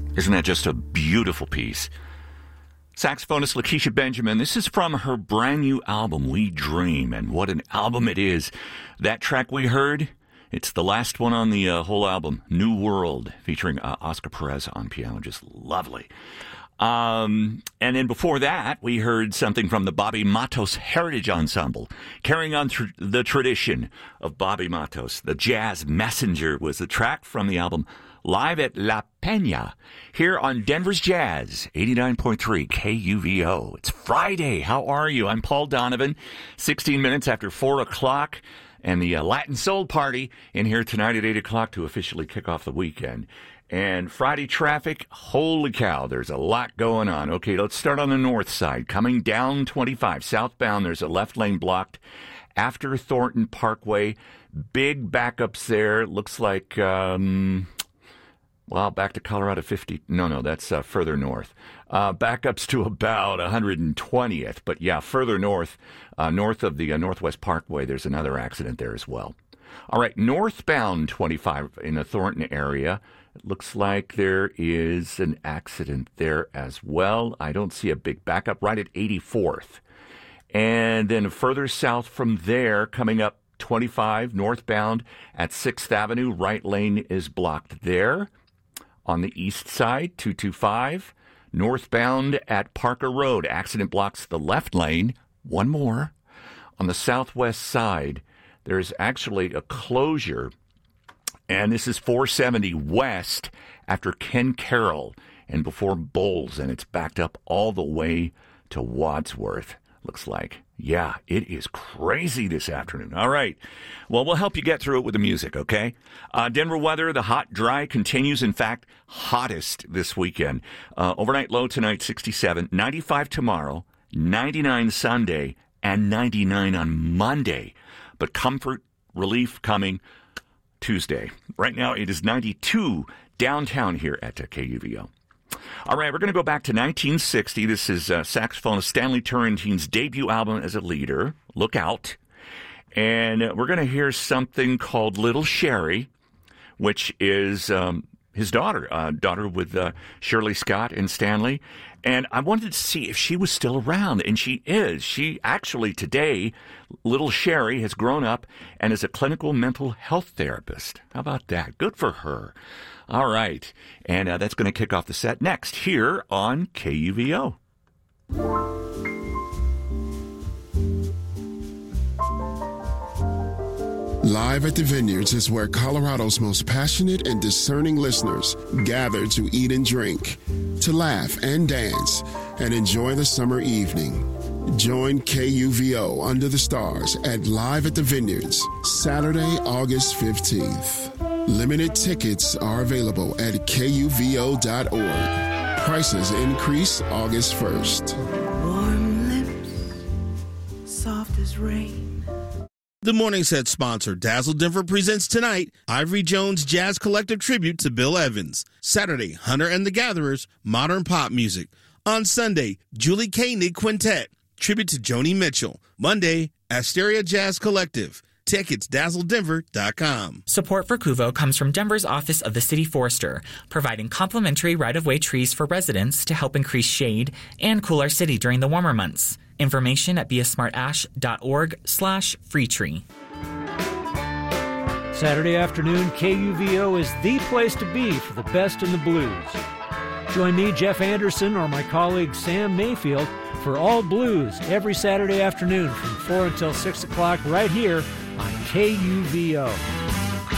Isn't that just a beautiful piece? Saxophonist Lakeisha Benjamin. This is from her brand new album, We Dream. And what an album it is. That track we heard, it's the last one on the whole album, New World, featuring Oscar Perez on piano. Just lovely. And then before that, we heard something from the Bobby Matos Heritage Ensemble, carrying on the tradition of Bobby Matos. The Jazz Messenger was the track from the album Live at La Peña, here on Denver's Jazz, 89.3 KUVO. It's Friday. How are you? I'm Paul Donovan, 16 minutes after 4 o'clock, and the Latin Soul Party in here tonight at 8 o'clock to officially kick off the weekend. And Friday traffic, holy cow, there's a lot going on. Okay, let's start on the north side. Coming down 25, southbound, there's a left lane blocked after Thornton Parkway. Big backups there. Looks like, back to Colorado 50. No, that's further north. Backups to about 120th. But yeah, further north, north of the Northwest Parkway, there's another accident there as well. All right, northbound 25 in the Thornton area. It looks like there is an accident there as well. I don't see a big backup right at 84th. And then further south from there, coming up 25 northbound at 6th Avenue, right lane is blocked there. On the east side, 225. Northbound at Parker Road, accident blocks the left lane. One more. On the southwest side, there's actually a closure. And this is 470 west after Ken Carroll and before Bowles, and it's backed up all the way to Wadsworth, looks like. Yeah, it is crazy this afternoon. All right. Well, we'll help you get through it with the music, okay? Denver weather, the hot, dry continues. In fact, hottest this weekend. Overnight low tonight, 67. 95 tomorrow, 99 Sunday, and 99 on Monday. But comfort, relief coming Tuesday. Right now, it is 92 downtown here at KUVO. All right, we're going to go back to 1960. This is saxophonist Stanley Turrentine's debut album as a leader. Look out. And we're going to hear something called Little Sherry, which is his daughter with Shirley Scott and Stanley. And I wanted to see if she was still around, and she is. She actually today, little Sherry, has grown up and is a clinical mental health therapist. How about that? Good for her. All right, and that's going to kick off the set next here on KUVO. Live at the Vineyards is where Colorado's most passionate and discerning listeners gather to eat and drink, to laugh and dance, and enjoy the summer evening. Join KUVO Under the Stars at Live at the Vineyards, Saturday, August 15th. Limited tickets are available at KUVO.org. Prices increase August 1st. Warm lips, soft as rain. The Morning Set sponsor, Dazzle Denver, presents tonight Ivory Jones Jazz Collective Tribute to Bill Evans. Saturday, Hunter and the Gatherers, Modern Pop Music. On Sunday, Julie Koenig Quintet, Tribute to Joni Mitchell. Monday, Asteria Jazz Collective. Tickets, dazzledenver.com. Support for KUVO comes from Denver's Office of the City Forester, providing complimentary right-of-way trees for residents to help increase shade and cool our city during the warmer months. Information at beasmartash.org/freetree. Saturday afternoon, KUVO is the place to be for the best in the blues. Join me, Jeff Anderson, or my colleague Sam Mayfield for All Blues every Saturday afternoon from 4 until 6 o'clock right here on KUVO.